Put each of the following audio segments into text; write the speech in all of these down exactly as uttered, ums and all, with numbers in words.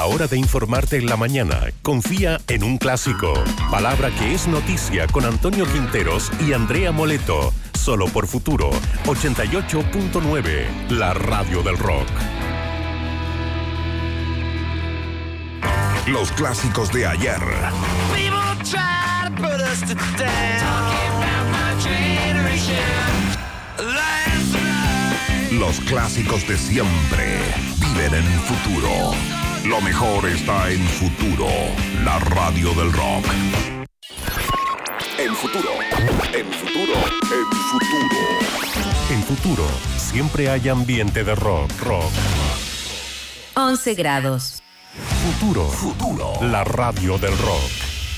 hora de informarte en la mañana, confía en un clásico. Palabra que es noticia con Antonio Quinteros y Andrea Moleto. Solo por Futuro, ochenta y ocho punto nueve, la radio del rock. Los clásicos de ayer. Los clásicos de siempre viven en Futuro. Lo mejor está en Futuro, la radio del rock. En Futuro, en Futuro, en Futuro. En Futuro, siempre hay ambiente de rock, rock. once grados. Futuro, Futuro, la radio del rock.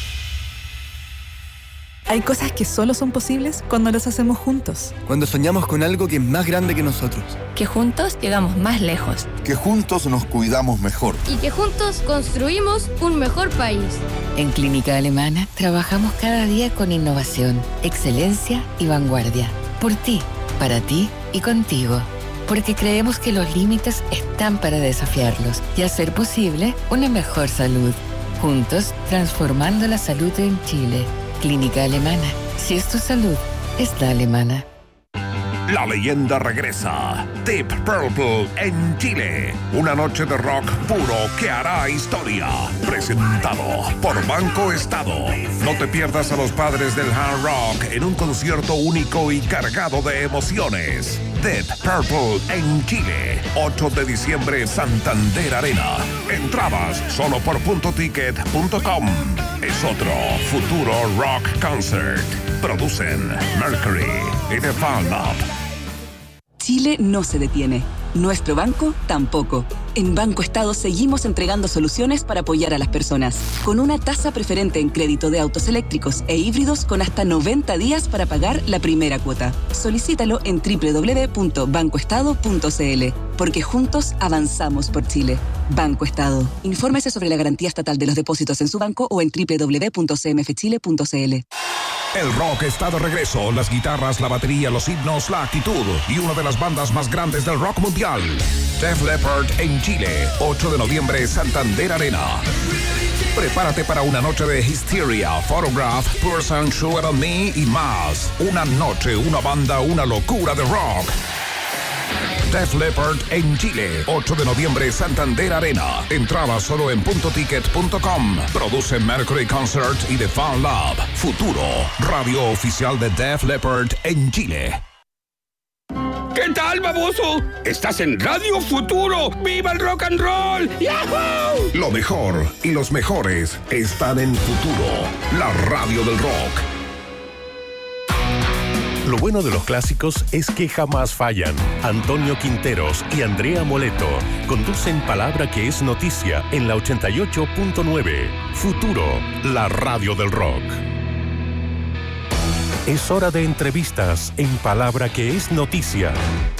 Hay cosas que solo son posibles cuando las hacemos juntos. Cuando soñamos con algo que es más grande que nosotros. Que juntos llegamos más lejos. Que juntos nos cuidamos mejor. Y que juntos construimos un mejor país. En Clínica Alemana trabajamos cada día con innovación, excelencia y vanguardia. Por ti, para ti y contigo. Porque creemos que los límites están para desafiarlos y hacer posible una mejor salud. Juntos, transformando la salud en Chile. Clínica Alemana. Si es tu salud, es la alemana. La leyenda regresa. Deep Purple en Chile. Una noche de rock puro que hará historia. Presentado por Banco Estado. No te pierdas a los padres del hard rock en un concierto único y cargado de emociones. Deep Purple en Chile. ocho de diciembre, Santander Arena. Entradas solo por punto ticket punto com. Es otro Futuro Rock Concert. Producen Mercury y The Fan Lab. Chile no se detiene. Nuestro banco tampoco. En Banco Estado seguimos entregando soluciones para apoyar a las personas. Con una tasa preferente en crédito de autos eléctricos e híbridos con hasta noventa días para pagar la primera cuota. Solicítalo en doble u doble u doble u punto banco estado punto c l. Porque juntos avanzamos por Chile. Banco Estado. Infórmese sobre la garantía estatal de los depósitos en su banco o en doble u doble u doble u punto c m f chile punto c l. El rock está de regreso. Las guitarras, la batería, los himnos, la actitud y una de las bandas más grandes del rock mundial. Def Leppard en Chile. ocho de noviembre, Santander Arena. Prepárate para una noche de Hysteria, Photograph, Person, Sugar on Me y más. Una noche, una banda, una locura de rock. Def Leppard en Chile, ocho de noviembre, Santander Arena. Entrada solo en punto ticket punto com. Produce Mercury Concert y The Fan Lab. Futuro, radio oficial de Def Leppard en Chile. ¿Qué tal, baboso? Estás en Radio Futuro. ¡Viva el rock and roll! ¡Yahoo! Lo mejor y los mejores están en Futuro, la radio del rock. Lo bueno de los clásicos es que jamás fallan. Antonio Quinteros y Andrea Moleto conducen Palabra que es noticia en la ochenta y ocho punto nueve. Futuro, la radio del rock. Es hora de entrevistas en Palabra que es noticia.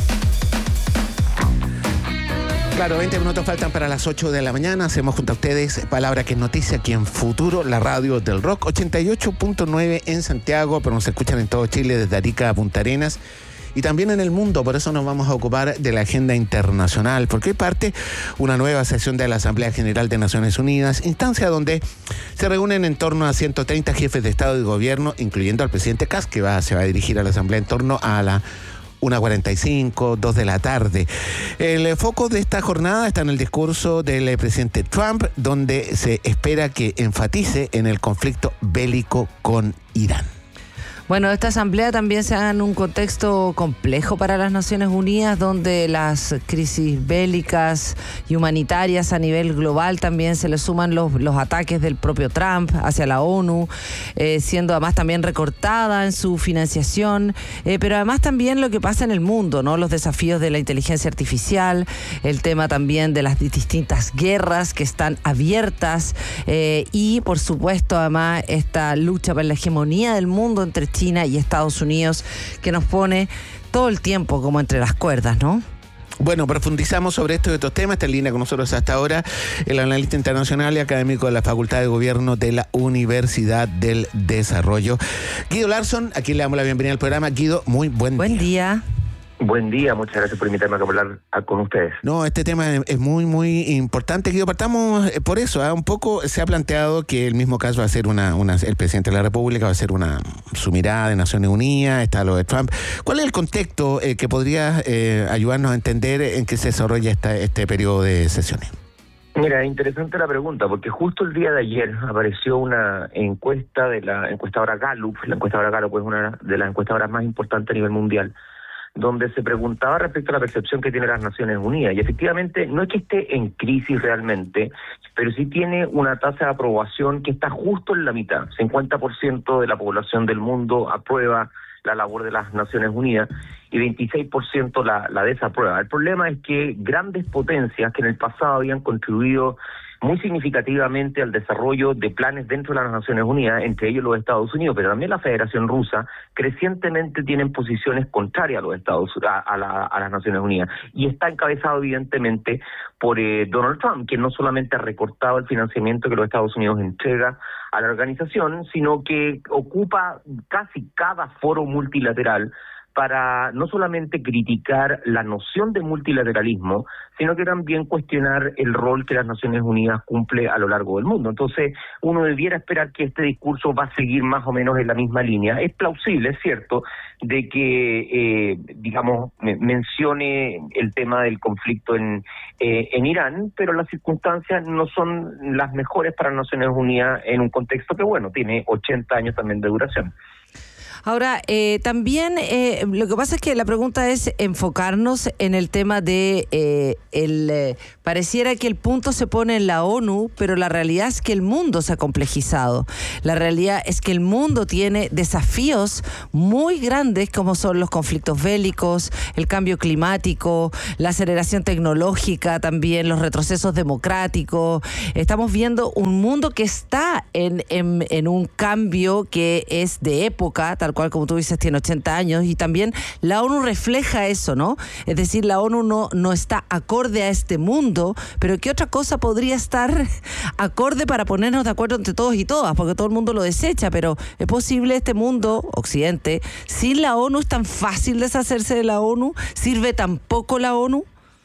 Claro, veinte minutos faltan para las ocho de la mañana. Hacemos junto a ustedes Palabra que es noticia aquí en Futuro, la radio del rock. ochenta y ocho punto nueve en Santiago, pero nos escuchan en todo Chile, desde Arica a Punta Arenas. Y también en el mundo, por eso nos vamos a ocupar de la agenda internacional, porque hoy parte una nueva sesión de la Asamblea General de Naciones Unidas, instancia donde se reúnen en torno a ciento treinta jefes de Estado y Gobierno, incluyendo al presidente Kast, que va, se va a dirigir a la Asamblea en torno a la una cuarenta y cinco, dos de la tarde. El foco de esta jornada está en el discurso del presidente Trump, donde se espera que enfatice en el conflicto bélico con Irán. Bueno, esta asamblea también se da en un contexto complejo para las Naciones Unidas, donde las crisis bélicas y humanitarias a nivel global también se le suman los, los ataques del propio Trump hacia la ONU, eh, siendo además también recortada en su financiación, eh, pero además también lo que pasa en el mundo, ¿no? Los desafíos de la inteligencia artificial, el tema también de las distintas guerras que están abiertas, eh, y por supuesto además esta lucha por la hegemonía del mundo entre China y Estados Unidos, que nos pone todo el tiempo como entre las cuerdas, ¿no? Bueno, profundizamos sobre estos y otros temas. Está en línea con nosotros hasta ahora el analista internacional y académico de la Facultad de Gobierno de la Universidad del Desarrollo, Guido Larsson, a quien le damos la bienvenida al programa. Guido, muy buen día. Buen día. Buen día, muchas gracias por invitarme a hablar con ustedes. No, este tema es muy, muy importante, Guido. Partamos por eso. ¿eh? Un poco se ha planteado que el mismo caso va a ser una, una, el presidente de la República va a ser una su mirada de Naciones Unidas, está lo de Trump. ¿Cuál es el contexto eh, que podría eh, ayudarnos a entender en qué se desarrolla esta, este periodo de sesiones? Mira, interesante la pregunta, porque justo el día de ayer apareció una encuesta de la encuestadora Gallup. La encuestadora Gallup es una de las encuestadoras más importantes a nivel mundial, donde se preguntaba respecto a la percepción que tiene las Naciones Unidas. Y efectivamente, no es que esté en crisis realmente, pero sí tiene una tasa de aprobación que está justo en la mitad. cincuenta por ciento de la población del mundo aprueba la labor de las Naciones Unidas y veintiséis por ciento la, la desaprueba. El problema es que grandes potencias que en el pasado habían contribuido muy significativamente al desarrollo de planes dentro de las Naciones Unidas, entre ellos los Estados Unidos, pero también la Federación Rusa, crecientemente tienen posiciones contrarias a los Estados a, a, la, a las Naciones Unidas. Y está encabezado evidentemente por eh, Donald Trump, que no solamente ha recortado el financiamiento que los Estados Unidos entrega a la organización, sino que ocupa casi cada foro multilateral para no solamente criticar la noción de multilateralismo, sino que también cuestionar el rol que las Naciones Unidas cumple a lo largo del mundo. Entonces, uno debiera esperar que este discurso va a seguir más o menos en la misma línea. Es plausible, es cierto, de que, eh, digamos, mencione el tema del conflicto en, eh, en Irán, pero las circunstancias no son las mejores para las Naciones Unidas en un contexto que, bueno, tiene ochenta años también de duración. Ahora, eh, también eh, lo que pasa es que la pregunta es enfocarnos en el tema de eh, el eh, pareciera que el punto se pone en la ONU, pero la realidad es que el mundo se ha complejizado. La realidad es que el mundo tiene desafíos muy grandes como son los conflictos bélicos, el cambio climático, la aceleración tecnológica, también los retrocesos democráticos. Estamos viendo un mundo que está en, en, en un cambio que es de época, tal cual como tú dices, tiene ochenta años, y también la ONU refleja eso, ¿no? Es decir, la ONU no, no está acorde a este mundo, pero ¿qué otra cosa podría estar acorde para ponernos de acuerdo entre todos y todas? Porque todo el mundo lo desecha, pero ¿es posible este mundo, Occidente, sin la ONU? ¿Es tan fácil deshacerse de la ONU? ¿Sirve tan poco la ONU?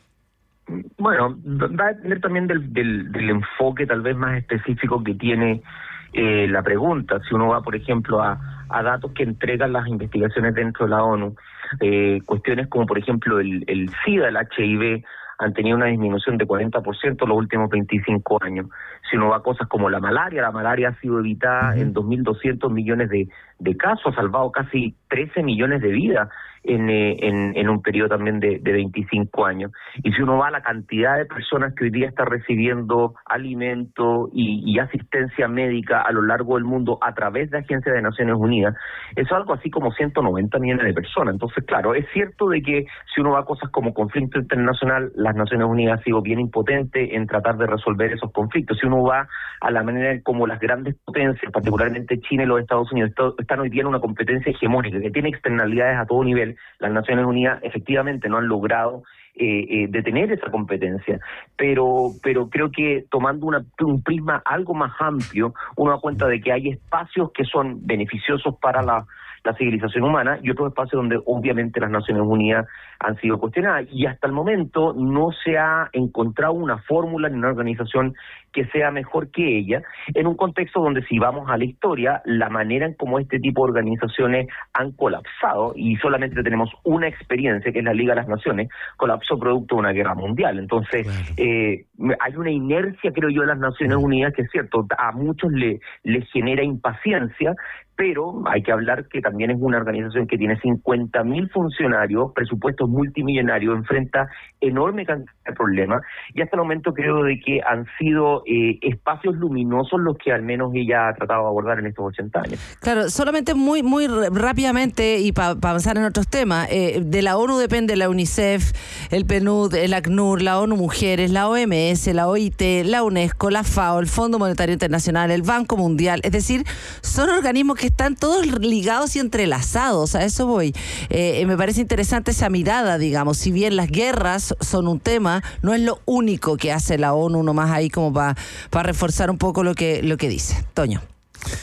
Bueno, va a depender también del, del, del enfoque tal vez más específico que tiene eh, la pregunta. Si uno va, por ejemplo, a a datos que entregan las investigaciones dentro de la ONU, eh, cuestiones como por ejemplo el, el SIDA, el H I V, han tenido una disminución de cuarenta por ciento en los últimos veinticinco años. Si uno va a cosas como la malaria, la malaria ha sido evitada uh-huh. en dos mil doscientos millones de, de casos, ha salvado casi trece millones de vidas en, eh, en, en un periodo también de, de veinticinco años. Y si uno va a la cantidad de personas que hoy día está recibiendo alimento y, y asistencia médica a lo largo del mundo a través de agencias de Naciones Unidas, eso es algo así como ciento noventa millones de personas. Entonces, claro, es cierto de que si uno va a cosas como conflicto internacional, las Naciones Unidas ha sido bien impotente en tratar de resolver esos conflictos. Si uno va a la manera en cómo las grandes potencias, particularmente China y los Estados Unidos, están hoy día en una competencia hegemónica que tiene externalidades a todo nivel, las Naciones Unidas efectivamente no han logrado eh, eh, detener esa competencia, pero pero creo que tomando una, un prisma algo más amplio, uno da cuenta de que hay espacios que son beneficiosos para la la civilización humana y otros espacios donde obviamente las Naciones Unidas han sido cuestionadas, y hasta el momento no se ha encontrado una fórmula ni una organización que sea mejor que ella, en un contexto donde, si vamos a la historia, la manera en cómo este tipo de organizaciones han colapsado, y solamente tenemos una experiencia, que es la Liga de las Naciones, colapsó producto de una guerra mundial. Entonces, claro. eh, hay una inercia, creo yo, de las Naciones Unidas que es cierto, a muchos le, les genera impaciencia, pero hay que hablar que también es una organización que tiene cincuenta mil funcionarios, presupuestos multimillonarios, enfrenta enorme cantidad de problemas, y hasta el momento creo de que han sido eh, espacios luminosos los que al menos ella ha tratado de abordar en estos ochenta años. Claro, solamente muy muy rápidamente y para pa avanzar en otros temas, eh, de la ONU depende la UNICEF, el P N U D, el ACNUR, la ONU Mujeres, la O M S, la O I T, la UNESCO, la FAO, el Fondo Monetario Internacional, el Banco Mundial, es decir, son organismos que están todos ligados y entrelazados, a eso voy. Eh, me parece interesante esa mirada, digamos, si bien las guerras son un tema, no es lo único que hace la ONU, nomás ahí como para pa reforzar un poco lo que, lo que dice. Toño.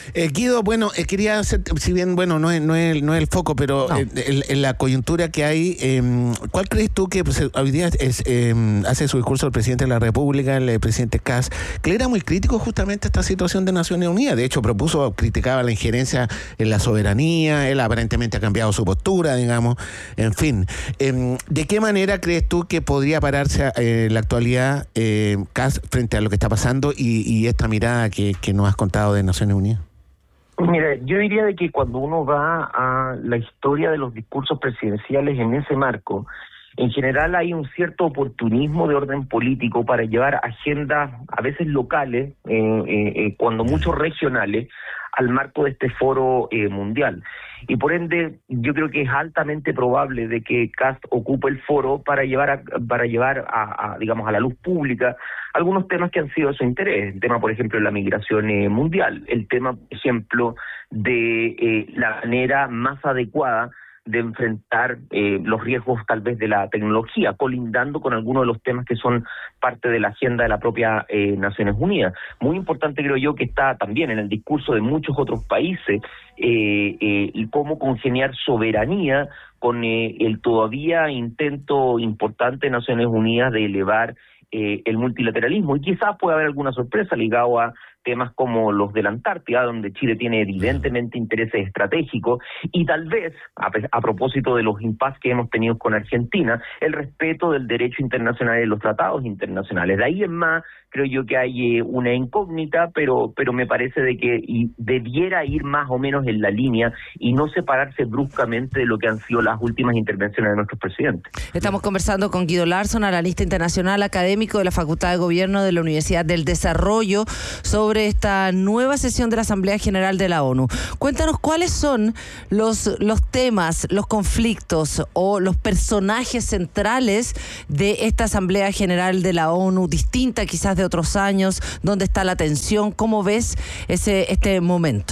Eh, Guido, bueno, eh, quería hacer, si bien, bueno, no es, no es, no es el foco, pero no. eh, en, en la coyuntura que hay, eh, ¿cuál crees tú que pues, hoy día es, eh, hace su discurso el presidente de la República, el, el presidente Kast, que era muy crítico justamente a esta situación de Naciones Unidas? De hecho, propuso, criticaba la injerencia en la soberanía, él aparentemente ha cambiado su postura, digamos, en fin. Eh, ¿De qué manera crees tú que podría pararse eh, en la actualidad eh, Kast frente a lo que está pasando y, y esta mirada que, que nos has contado de Naciones Unidas? Mira, yo diría de que cuando uno va a la historia de los discursos presidenciales en ese marco, en general hay un cierto oportunismo de orden político para llevar agendas a veces locales, eh, eh, eh, cuando mucho regionales, al marco de este foro eh, mundial. Y por ende, yo creo que es altamente probable de que Kast ocupe el foro para llevar a, para llevar a, a digamos, a la luz pública algunos temas que han sido de su interés. El tema, por ejemplo, de la migración eh, mundial. El tema, por ejemplo, de eh, la manera más adecuada de enfrentar eh, los riesgos tal vez de la tecnología, colindando con algunos de los temas que son parte de la agenda de la propia eh, Naciones Unidas. Muy importante creo yo que está también en el discurso de muchos otros países eh, eh, cómo congeniar soberanía con eh, el todavía intento importante de Naciones Unidas de elevar eh, el multilateralismo, y quizás pueda haber alguna sorpresa ligado a temas como los de la Antártida, donde Chile tiene evidentemente intereses estratégicos, y tal vez, a, a propósito de los impases que hemos tenido con Argentina, el respeto del derecho internacional y de los tratados internacionales. De ahí en más, creo yo que hay eh, una incógnita, pero pero me parece de que y debiera ir más o menos en la línea y no separarse bruscamente de lo que han sido las últimas intervenciones de nuestros presidentes. Estamos conversando con Guido Larsson, analista internacional, académico de la Facultad de Gobierno de la Universidad del Desarrollo, sobre esta nueva sesión de la Asamblea General de la ONU. Cuéntanos cuáles son los, los temas, los conflictos o los personajes centrales de esta Asamblea General de la ONU, distinta quizás de otros años. ¿Dónde está la tensión? ¿Cómo ves ese este momento?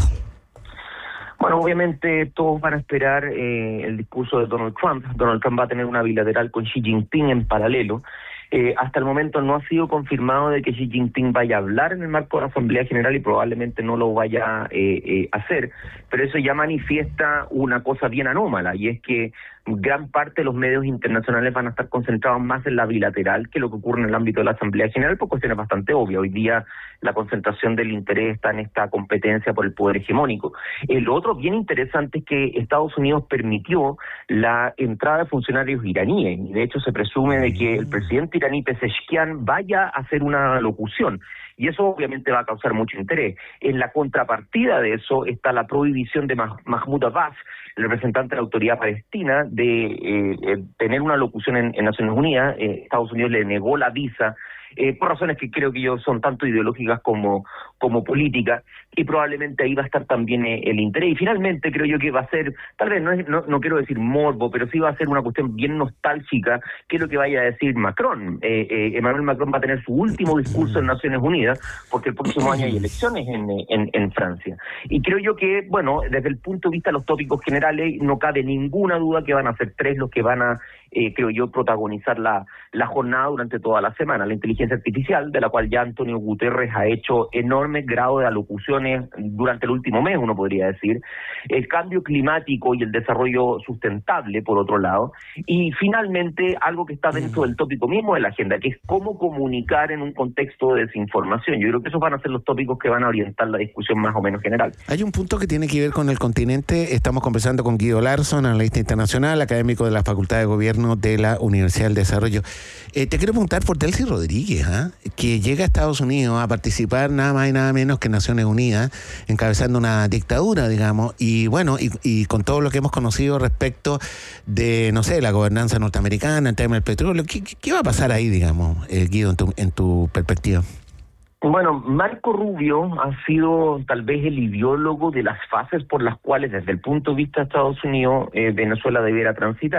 Bueno, obviamente todos van a esperar eh, el discurso de Donald Trump. Donald Trump va a tener una bilateral con Xi Jinping en paralelo. Eh, hasta el momento no ha sido confirmado de que Xi Jinping vaya a hablar en el marco de la Asamblea General y probablemente no lo vaya eh, eh, a hacer, pero eso ya manifiesta una cosa bien anómala, y es que gran parte de los medios internacionales van a estar concentrados más en la bilateral que lo que ocurre en el ámbito de la Asamblea General, por cuestiones bastante obvias. Hoy día la concentración del interés está en esta competencia por el poder hegemónico. Eh, lo otro bien interesante es que Estados Unidos permitió la entrada de funcionarios iraníes, y de hecho se presume de que el presidente iraní Pezeshkian vaya a hacer una locución, y eso obviamente va a causar mucho interés. En la contrapartida de eso está la prohibición de Mah- Mahmoud Abbas, el representante de la autoridad palestina, de eh, eh, tener una locución en, en Naciones Unidas. Eh, Estados Unidos le negó la visa, eh, por razones que creo que yo son tanto ideológicas como, como políticas, y probablemente ahí va a estar también eh, el interés. Y finalmente creo yo que va a ser, tal vez no, es, no, no quiero decir morbo, pero sí va a ser una cuestión bien nostálgica, que es lo que vaya a decir Macron. Eh, eh, Emmanuel Macron va a tener su último discurso en Naciones Unidas, porque el próximo año hay elecciones en, en, en Francia. Y creo yo que, bueno, desde el punto de vista de los tópicos generales, no cabe ninguna duda que van a ser tres los que van a, eh, creo yo, protagonizar la, la jornada durante toda la semana. La inteligencia artificial, de la cual ya Antonio Guterres ha hecho enorme grado de alocuciones durante el último mes, uno podría decir. El cambio climático y el desarrollo sustentable, por otro lado. Y finalmente, algo que está dentro del tópico mismo de la agenda, que es cómo comunicar en un contexto de desinformación. Yo creo que esos van a ser los tópicos que van a orientar la discusión más o menos general. Hay un punto que tiene que ver con el continente. Estamos conversando con Guido Larsson, analista internacional, académico de la Facultad de Gobierno de la Universidad del Desarrollo. Eh, te quiero preguntar por Delcy Rodríguez, ¿eh? que llega a Estados Unidos a participar nada más y nada menos que Naciones Unidas, encabezando una dictadura, digamos, y bueno, y, y con todo lo que hemos conocido respecto de, no sé, la gobernanza norteamericana, el tema del petróleo, ¿qué, qué va a pasar ahí, digamos, eh, Guido, en tu, en tu perspectiva? Bueno, Marco Rubio ha sido tal vez el ideólogo de las fases por las cuales, desde el punto de vista de Estados Unidos, eh, Venezuela debiera transitar.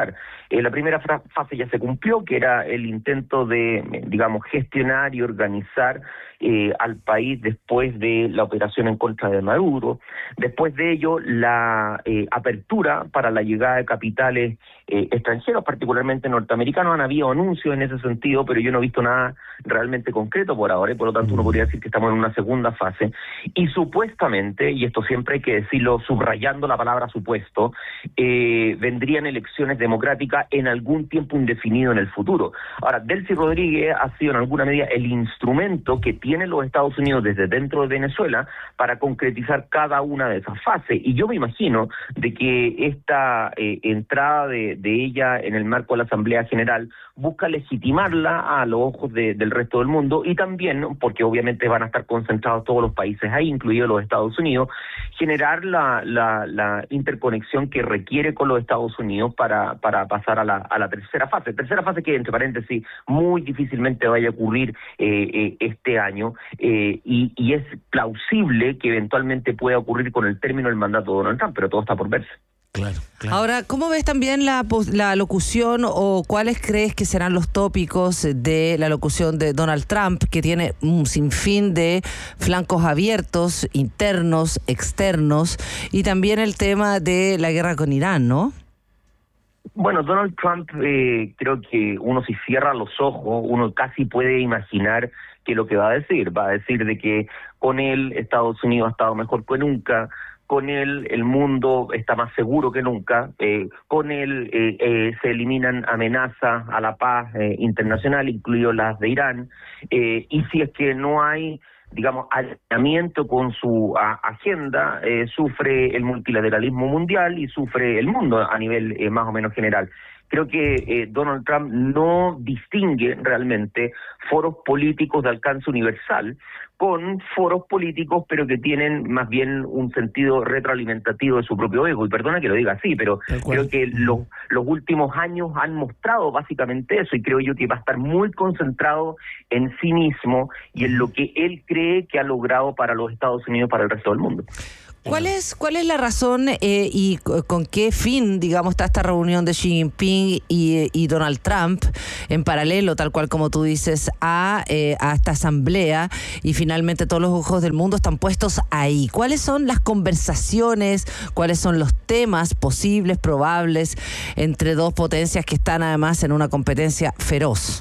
Eh, la primera fra- fase ya se cumplió, que era el intento de, digamos, gestionar y organizar eh, al país después de la operación en contra de Maduro. Después de ello, la eh, apertura para la llegada de capitales eh, extranjeros, particularmente norteamericanos. Han habido anuncios en ese sentido, pero yo no he visto nada realmente concreto por ahora, y por lo tanto uno podría decir que estamos en una segunda fase. Y supuestamente, y esto siempre hay que decirlo subrayando la palabra supuesto, eh, vendrían elecciones democráticas en algún tiempo indefinido en el futuro. Ahora, Delcy Rodríguez ha sido en alguna medida el instrumento que tienen los Estados Unidos desde dentro de Venezuela para concretizar cada una de esas fases. Y yo me imagino de que esta eh, entrada de, de ella en el marco de la Asamblea General busca legitimarla a los ojos de, del resto del mundo, y también, porque obviamente van a estar concentrados todos los países ahí, incluidos los Estados Unidos, generar la, la, la interconexión que requiere con los Estados Unidos para, para pasar a la, a la tercera fase. Tercera fase que, entre paréntesis, muy difícilmente vaya a ocurrir eh, eh, este año, eh, y, y es plausible que eventualmente pueda ocurrir con el término del mandato de Donald Trump, pero todo está por verse. Claro, claro. Ahora, ¿cómo ves también la, la locución, o cuáles crees que serán los tópicos de la locución de Donald Trump, que tiene un sinfín de flancos abiertos, internos, externos, y también el tema de la guerra con Irán, ¿no? Bueno, Donald Trump, eh, creo que uno si cierra los ojos, uno casi puede imaginar que lo que va a decir. Va a decir de que con él Estados Unidos ha estado mejor que nunca, con él el mundo está más seguro que nunca, eh, con él eh, eh, se eliminan amenazas a la paz eh, internacional, incluido las de Irán, eh, y si es que no hay, digamos, alineamiento con su a, agenda, eh, sufre el multilateralismo mundial y sufre el mundo a nivel eh, más o menos general. Creo que eh, Donald Trump no distingue realmente foros políticos de alcance universal con foros políticos, pero que tienen más bien un sentido retroalimentativo de su propio ego. Y perdona que lo diga así, pero creo que los, los últimos años han mostrado básicamente eso, y creo yo que va a estar muy concentrado en sí mismo y en lo que él cree que ha logrado para los Estados Unidos y para el resto del mundo. ¿Cuál es, cuál es la razón eh, y con qué fin, digamos, está esta reunión de Xi Jinping y, y Donald Trump en paralelo, tal cual como tú dices, a, eh, a esta asamblea, y finalmente todos los ojos del mundo están puestos ahí? ¿Cuáles son las conversaciones, cuáles son los temas posibles, probables, entre dos potencias que están además en una competencia feroz?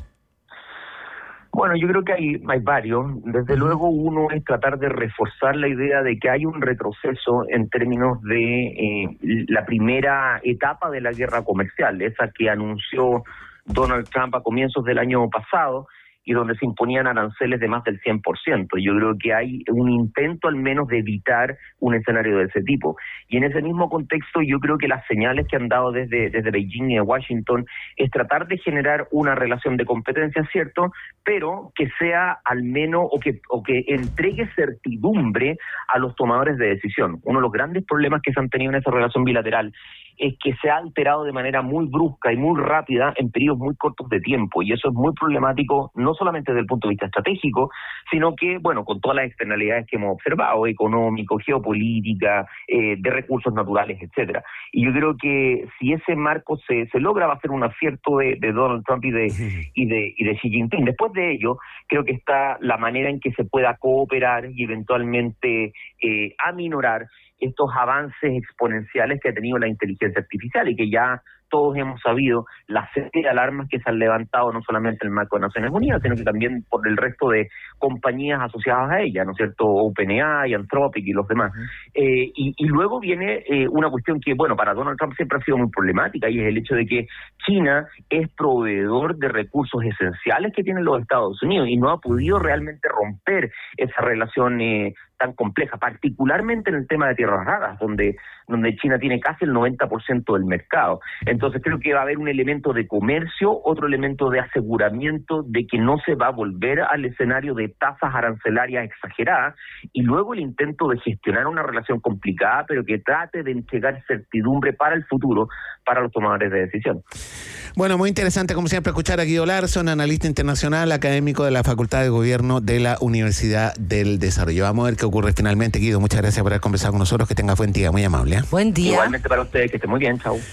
Bueno, yo creo que hay, hay varios. Desde luego, uno es tratar de reforzar la idea de que hay un retroceso en términos de eh, la primera etapa de la guerra comercial, esa que anunció Donald Trump a comienzos del año pasado, y donde se imponían aranceles de más del cien por ciento. Yo creo que hay un intento al menos de evitar un escenario de ese tipo. Y en ese mismo contexto yo creo que las señales que han dado desde, desde Beijing y de Washington es tratar de generar una relación de competencia, ¿cierto?, pero que sea al menos, o que, o que entregue certidumbre a los tomadores de decisión. Uno de los grandes problemas que se han tenido en esa relación bilateral es que se ha alterado de manera muy brusca y muy rápida en periodos muy cortos de tiempo, y eso es muy problemático, no solamente desde el punto de vista estratégico, sino que, bueno, con todas las externalidades que hemos observado, económico, geopolítica, eh, de recursos naturales, etcétera. Y yo creo que si ese marco se, se logra, va a ser un acierto de, de Donald Trump y de, y, de, y de Xi Jinping. Después de ello, creo que está la manera en que se pueda cooperar y eventualmente eh, aminorar estos avances exponenciales que ha tenido la inteligencia artificial, y que ya todos hemos sabido las serie de alarmas que se han levantado no solamente en el marco de Naciones Unidas, sino que también por el resto de compañías asociadas a ella, ¿no es cierto?, OpenAI, Anthropic y los demás. Uh-huh. Eh, y, y luego viene eh, una cuestión que, bueno, para Donald Trump siempre ha sido muy problemática, y es el hecho de que China es proveedor de recursos esenciales que tienen los Estados Unidos, y no ha podido realmente romper esa relación eh, tan compleja, particularmente en el tema de tierras raras, donde, donde China tiene casi el noventa por ciento del mercado. Entonces creo que va a haber un elemento de comercio, otro elemento de aseguramiento de que no se va a volver al escenario de tasas arancelarias exageradas, y luego el intento de gestionar una relación complicada, pero que trate de entregar certidumbre para el futuro para los tomadores de decisión. Bueno, muy interesante como siempre escuchar a Guido Larson, analista internacional, académico de la Facultad de Gobierno de la Universidad del Desarrollo. Vamos a ver qué ocurre finalmente. Guido, muchas gracias por haber conversado con nosotros. Que tenga buen día, muy amable. ¿eh? Buen día. Igualmente para ustedes, que estén muy bien. Chau.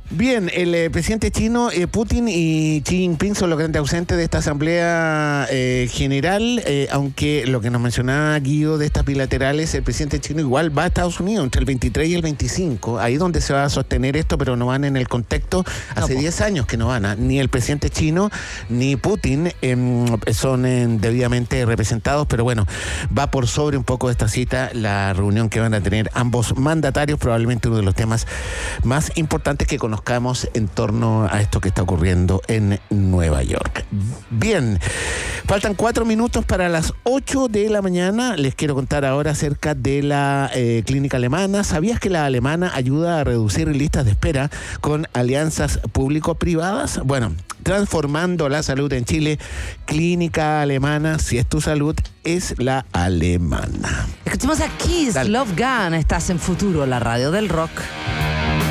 Bien, el eh, presidente chino eh, Putin y Xi Jinping son los grandes ausentes de esta asamblea eh, general, eh, aunque lo que nos mencionaba Guido de estas bilaterales, el presidente chino igual va a Estados Unidos entre el veintitrés y el veinticinco, ahí donde se va a sostener esto, pero no van en el contexto, hace diez no, años que no van, a, ni el presidente chino ni Putin eh, son eh, debidamente representados, pero bueno, va por sobre un poco esta cita, la reunión que van a tener ambos mandatarios, probablemente uno de los temas más importantes que conozcamos en torno a esto que está ocurriendo en Nueva York. Bien, faltan cuatro minutos para las ocho de la mañana. Les quiero contar ahora acerca de la eh, clínica alemana. ¿Sabías que la alemana ayuda a reducir listas de espera con alianzas público-privadas? Bueno, transformando la salud en Chile, clínica alemana, si es tu salud, es la alemana. Escuchemos a Kiss, Dale. Love Gun, estás en Futuro, la radio del rock.